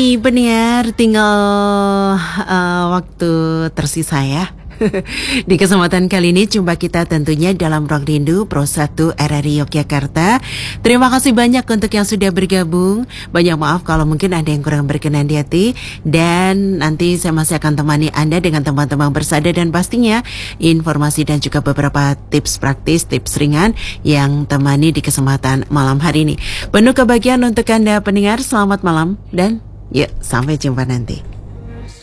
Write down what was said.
nih pendengar, tinggal waktu tersisa ya. Di kesempatan kali ini jumpa kita tentunya dalam Ruang Rindu Pro 1 RRI Yogyakarta. Terima kasih banyak untuk yang sudah bergabung. Banyak maaf kalau mungkin ada yang kurang berkenan di hati. Dan nanti saya masih akan temani Anda dengan teman-teman bersada dan pastinya informasi dan juga beberapa tips praktis, tips ringan yang temani di kesempatan malam hari ini. Penuh kebahagiaan untuk Anda pendengar, selamat malam dan yuk sampai jumpa nanti.